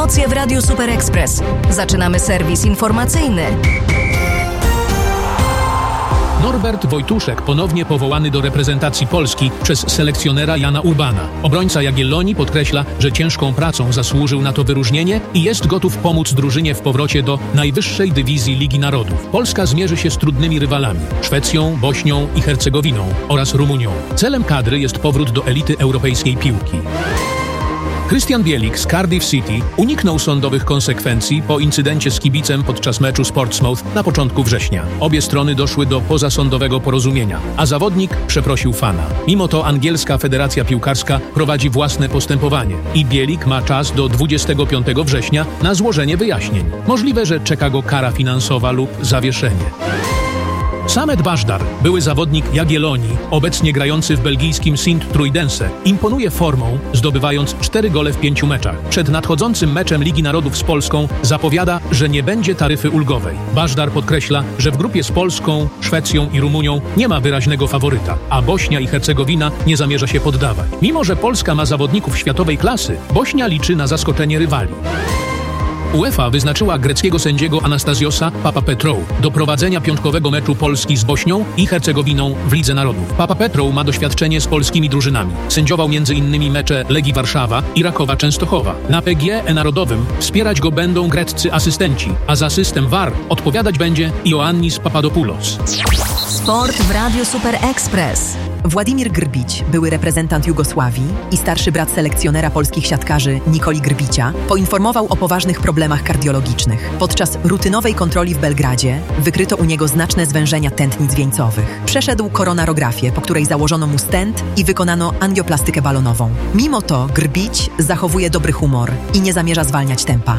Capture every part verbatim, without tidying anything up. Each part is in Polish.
Emocje w Radiu Super Express. Zaczynamy serwis informacyjny. Norbert Wojtuszek ponownie powołany do reprezentacji Polski przez selekcjonera Jana Urbana. Obrońca Jagiellonii podkreśla, że ciężką pracą zasłużył na to wyróżnienie i jest gotów pomóc drużynie w powrocie do najwyższej dywizji Ligi Narodów. Polska zmierzy się z trudnymi rywalami – Szwecją, Bośnią i Hercegowiną oraz Rumunią. Celem kadry jest powrót do elity europejskiej piłki. Krystian Bielik z Cardiff City uniknął sądowych konsekwencji po incydencie z kibicem podczas meczu z Portsmouth na początku września. Obie strony doszły do pozasądowego porozumienia, a zawodnik przeprosił fana. Mimo to angielska Federacja Piłkarska prowadzi własne postępowanie i Bielik ma czas do dwudziestego piątego września na złożenie wyjaśnień. Możliwe, że czeka go kara finansowa lub zawieszenie. Samet Bajdar, były zawodnik Jagiellonii, obecnie grający w belgijskim Sint-Truidense, imponuje formą, zdobywając cztery gole w pięciu meczach. Przed nadchodzącym meczem Ligi Narodów z Polską zapowiada, że nie będzie taryfy ulgowej. Bajdar podkreśla, że w grupie z Polską, Szwecją i Rumunią nie ma wyraźnego faworyta, a Bośnia i Hercegowina nie zamierza się poddawać. Mimo że Polska ma zawodników światowej klasy, Bośnia liczy na zaskoczenie rywali. UEFA wyznaczyła greckiego sędziego Anastasiosa Papapetrou do prowadzenia piątkowego meczu Polski z Bośnią i Hercegowiną w Lidze Narodów. Papapetrou ma doświadczenie z polskimi drużynami. Sędziował między innymi mecze Legii Warszawa i Rakowa Częstochowa. Na P G E Narodowym wspierać go będą greccy asystenci, a za system V A R odpowiadać będzie Ioannis Papadopoulos. Sport w Radiu Super Express. Władimir Grbić, były reprezentant Jugosławii i starszy brat selekcjonera polskich siatkarzy Nikoli Grbicia, poinformował o poważnych problemach kardiologicznych. Podczas rutynowej kontroli w Belgradzie wykryto u niego znaczne zwężenia tętnic wieńcowych. Przeszedł koronarografię, po której założono mu stent i wykonano angioplastykę balonową. Mimo to Grbić zachowuje dobry humor i nie zamierza zwalniać tempa.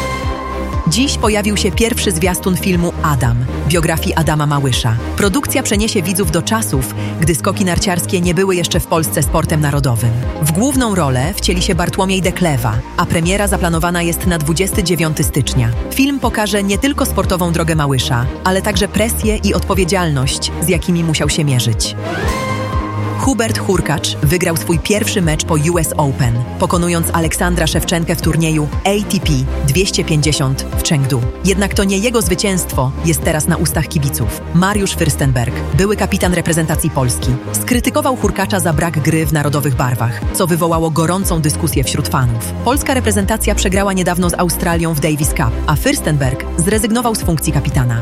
Dziś pojawił się pierwszy zwiastun filmu Adam, biografii Adama Małysza. Produkcja przeniesie widzów do czasów, gdy skoki narciarskie nie były jeszcze w Polsce sportem narodowym. W główną rolę wcieli się Bartłomiej Deklewa, a premiera zaplanowana jest na dwudziestego dziewiątego stycznia. Film pokaże nie tylko sportową drogę Małysza, ale także presję i odpowiedzialność, z jakimi musiał się mierzyć. Hubert Hurkacz wygrał swój pierwszy mecz po U S Open, pokonując Aleksandra Szewczenkę w turnieju A T P dwieście pięćdziesiąt w Chengdu. Jednak to nie jego zwycięstwo jest teraz na ustach kibiców. Mariusz Fürstenberg, były kapitan reprezentacji Polski, skrytykował Hurkacza za brak gry w narodowych barwach, co wywołało gorącą dyskusję wśród fanów. Polska reprezentacja przegrała niedawno z Australią w Davis Cup, a Fürstenberg zrezygnował z funkcji kapitana.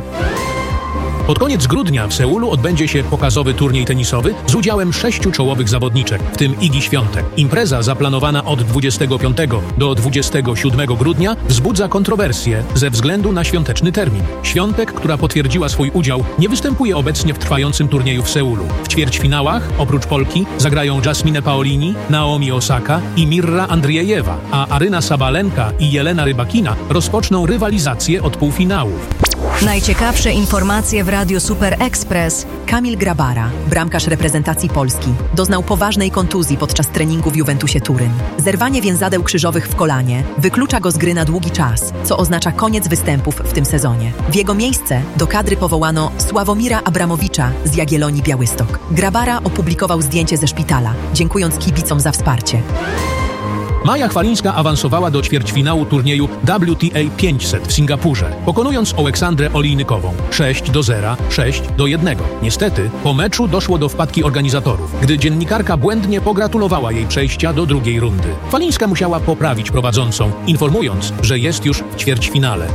Pod koniec grudnia w Seulu odbędzie się pokazowy turniej tenisowy z udziałem sześciu czołowych zawodniczek, w tym Igi Świątek. Impreza zaplanowana od dwudziestego piątego do dwudziestego siódmego grudnia wzbudza kontrowersje ze względu na świąteczny termin. Świątek, która potwierdziła swój udział, nie występuje obecnie w trwającym turnieju w Seulu. W ćwierćfinałach, oprócz Polki, zagrają Jasmine Paolini, Naomi Osaka i Mirra Andriejewa, a Aryna Sabalenka i Jelena Rybakina rozpoczną rywalizację od półfinałów. Najciekawsze informacje w Radiu Super Express. Kamil Grabara, bramkarz reprezentacji Polski, doznał poważnej kontuzji podczas treningu w Juventusie Turyn. Zerwanie więzadeł krzyżowych w kolanie wyklucza go z gry na długi czas, co oznacza koniec występów w tym sezonie. W jego miejsce do kadry powołano Sławomira Abramowicza z Jagiellonii Białystok. Grabara opublikował zdjęcie ze szpitala, dziękując kibicom za wsparcie. Maja Chwalińska awansowała do ćwierćfinału turnieju W T A pięćset w Singapurze, pokonując Oleksandrę Olejnikową sześć do zera, sześć do jednego. Niestety, po meczu doszło do wpadki organizatorów, gdy dziennikarka błędnie pogratulowała jej przejścia do drugiej rundy. Chwalińska musiała poprawić prowadzącą, informując, że jest już w ćwierćfinale.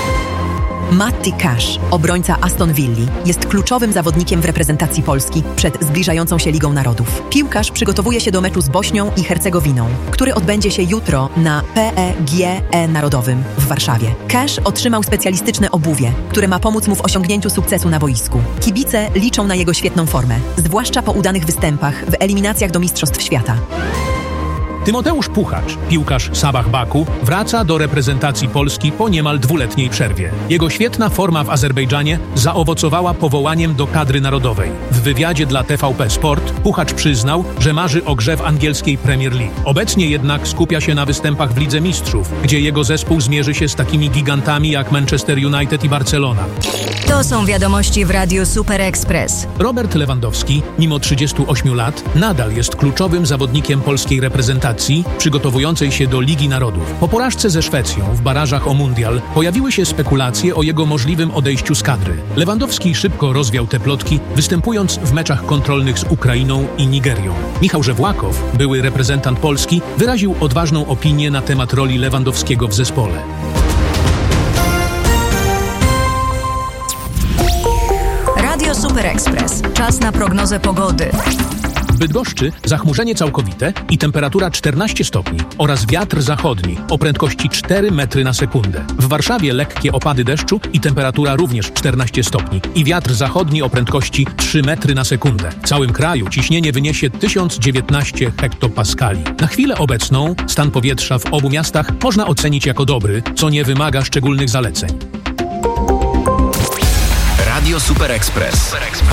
Matty Cash, obrońca Aston Villa, jest kluczowym zawodnikiem w reprezentacji Polski przed zbliżającą się Ligą Narodów. Piłkarz przygotowuje się do meczu z Bośnią i Hercegowiną, który odbędzie się jutro na P E G E Narodowym w Warszawie. Cash otrzymał specjalistyczne obuwie, które ma pomóc mu w osiągnięciu sukcesu na boisku. Kibice liczą na jego świetną formę, zwłaszcza po udanych występach w eliminacjach do Mistrzostw Świata. Tymoteusz Puchacz, piłkarz Sabah Baku, wraca do reprezentacji Polski po niemal dwuletniej przerwie. Jego świetna forma w Azerbejdżanie zaowocowała powołaniem do kadry narodowej. W wywiadzie dla T V P Sport Puchacz przyznał, że marzy o grze w angielskiej Premier League. Obecnie jednak skupia się na występach w Lidze Mistrzów, gdzie jego zespół zmierzy się z takimi gigantami jak Manchester United i Barcelona. To są wiadomości w Radiu Super Express. Robert Lewandowski, mimo trzydziestu ośmiu lat, nadal jest kluczowym zawodnikiem polskiej reprezentacji. Chorwacji, przygotowującej się do Ligi Narodów. Po porażce ze Szwecją w barażach o mundial pojawiły się spekulacje o jego możliwym odejściu z kadry. Lewandowski szybko rozwiał te plotki, występując w meczach kontrolnych z Ukrainą i Nigerią. Michał Żewłakow, były reprezentant Polski, wyraził odważną opinię na temat roli Lewandowskiego w zespole. Radio Super Express. Czas na prognozę pogody. W Bydgoszczy zachmurzenie całkowite i temperatura czternaście stopni oraz wiatr zachodni o prędkości cztery metry na sekundę. W Warszawie lekkie opady deszczu i temperatura również czternaście stopni i wiatr zachodni o prędkości trzy metry na sekundę. W całym kraju ciśnienie wyniesie tysiąc dziewiętnaście hektopaskali. Na chwilę obecną stan powietrza w obu miastach można ocenić jako dobry, co nie wymaga szczególnych zaleceń. Radio Super Express.